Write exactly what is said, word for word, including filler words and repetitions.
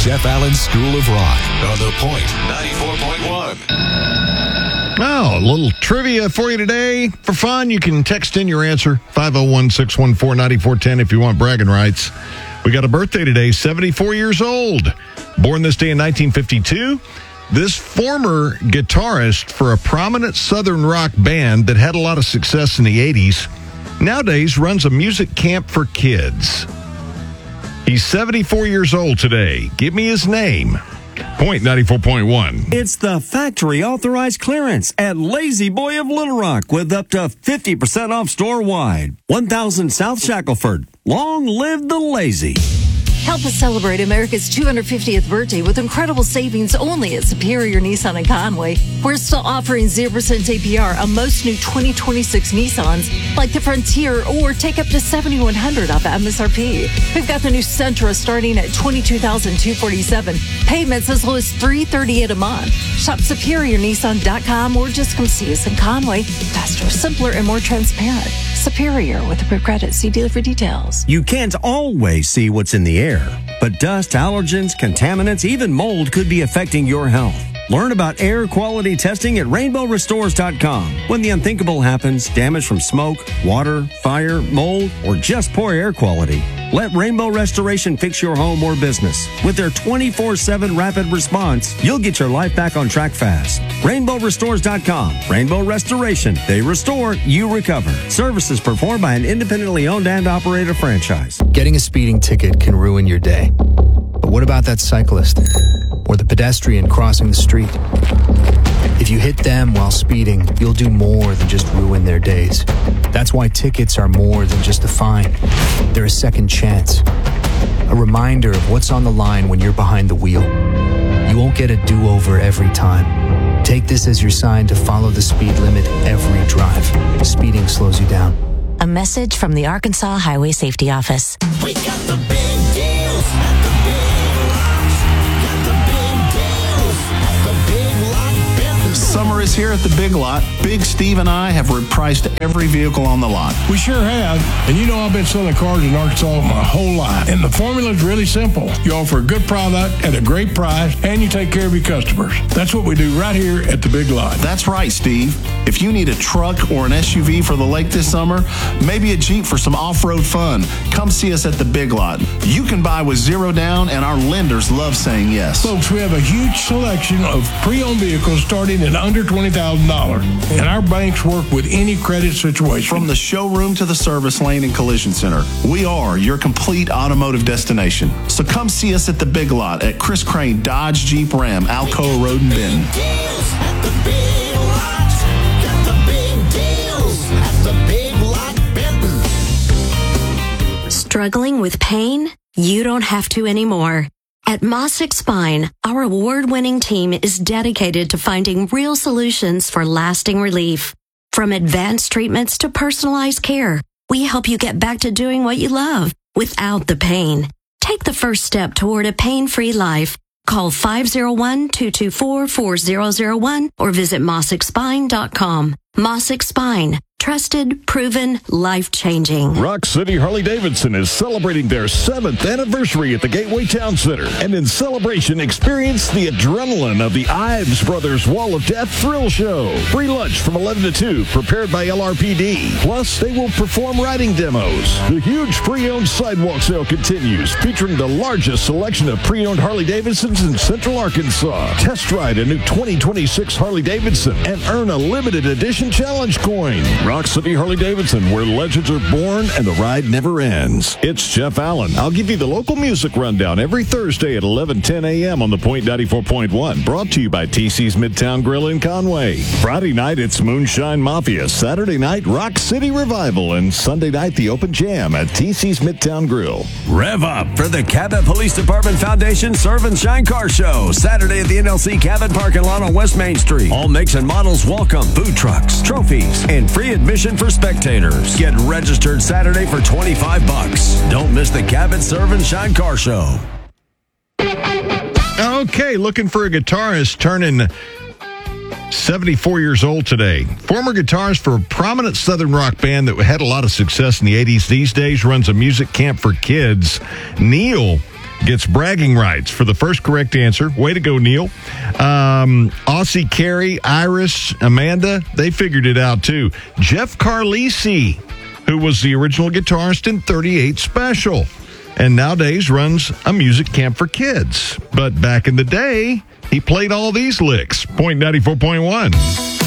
Jeff Allen School of Rock on The Point ninety-four point one. Oh, a little trivia for you today. For fun, you can text in your answer, five oh one, six one four, nine four one zero if you want bragging rights. We got a birthday today, seventy-four years old. Born this day in nineteen fifty-two. This former guitarist for a prominent Southern rock band that had a lot of success in the eighties, nowadays runs a music camp for kids. He's seventy-four years old today. Give me his name. Point ninety-four point one. It's the factory authorized clearance at Lazy Boy of Little Rock with up to fifty percent off store-wide. one thousand South Shackelford. Long live the Lazy. Help us celebrate America's two hundred fiftieth birthday with incredible savings only at Superior Nissan in Conway. We're still offering zero percent A P R on most new twenty twenty-six Nissans, like the Frontier, or take up to seventy-one hundred dollars off M S R P. We've got the new Sentra starting at twenty-two thousand two hundred forty-seven dollars. Payments as low as three hundred thirty-eight dollars a month. Shop superior nissan dot com or just come see us in Conway. Faster, simpler, and more transparent. Superior with approved credit. See dealer for details. You can't always see what's in the air, but dust, allergens, contaminants, even mold could be affecting your health. Learn about air quality testing at rainbow restores dot com. When the unthinkable happens, damage from smoke, water, fire, mold, or just poor air quality, let Rainbow Restoration fix your home or business. With their twenty-four seven rapid response, you'll get your life back on track fast. rainbow restores dot com. Rainbow Restoration. They restore, you recover. Services performed by an independently owned and operated franchise. Getting a speeding ticket can ruin your day. But what about that cyclist? Or the pedestrian crossing the street? If you hit them while speeding, you'll do more than just ruin their days. That's why tickets are more than just a fine. They're a second chance. A reminder of what's on the line when you're behind the wheel. You won't get a do-over every time. Take this as your sign to follow the speed limit every drive. Speeding slows you down. A message from the Arkansas Highway Safety Office. We got the big deals at the Big Lots. Got the big deals at the Big Lot Benton. Summer is here at the Big Lot. Big Steve and I have repriced every vehicle on the lot. We sure have. And you know I've been selling cars in Arkansas my whole life. And the formula is really simple. You offer a good product at a great price, and you take care of your customers. That's what we do right here at the Big Lot. That's right, Steve. If you need a truck or an S U V for the lake this summer, maybe a Jeep for some off-road fun, come see us at the Big Lot. You can buy with zero down, and our lenders love saying yes. Folks, we have a huge selection of pre-owned vehicles starting at under twenty thousand dollars. And our banks work with any credit situation. From the showroom to the service lane and collision center, we are your complete automotive destination. So come see us at the Big Lot at Chris Crane Dodge Jeep Ram, Alcoa Road in Benton. Deals at the Big Lot. Got the big deals at the Big Lot Benton. Struggling with pain? You don't have to anymore. At Mossick Spine, our award-winning team is dedicated to finding real solutions for lasting relief. From advanced treatments to personalized care, we help you get back to doing what you love without the pain. Take the first step toward a pain-free life. Call five oh one, two two four, four zero zero one or visit mossick spine dot com. Mossick Spine. Trusted, proven, life-changing. Rock City Harley-Davidson is celebrating their seventh anniversary at the Gateway Town Center. And in celebration, experience the adrenaline of the Ives Brothers Wall of Death Thrill Show. Free lunch from eleven to two, prepared by L R P D. Plus, they will perform riding demos. The huge pre-owned sidewalk sale continues, featuring the largest selection of pre-owned Harley-Davidsons in Central Arkansas. Test ride a new twenty twenty-six Harley-Davidson and earn a limited edition challenge coin. Rock City Harley-Davidson, where legends are born and the ride never ends. It's Jeff Allen. I'll give you the local music rundown every Thursday at eleven ten a.m. on the Point ninety-four point one. Brought to you by T C's Midtown Grill in Conway. Friday night, it's Moonshine Mafia. Saturday night, Rock City Revival. And Sunday night, the Open Jam at T C's Midtown Grill. Rev up for the Cabot Police Department Foundation Serve and Shine Car Show. Saturday at the N L C Cabot parking lot on West Main Street. All makes and models welcome. Food trucks, trophies, and free admission for spectators. Get registered Saturday for twenty-five bucks. Don't miss the Cabot Serve and Shine Car Show. Okay, looking for a guitarist turning seventy-four years old today. Former guitarist for a prominent Southern rock band that had a lot of success in the eighties. These days runs a music camp for kids. Neil gets bragging rights for the first correct answer. Way to go, Neil. Um, Aussie, Carrie, Iris, Amanda, they figured it out too. Jeff Carlisi, who was the original guitarist in thirty-eight Special, and nowadays runs a music camp for kids. But back in the day, he played all these licks. Point ninety-four point one.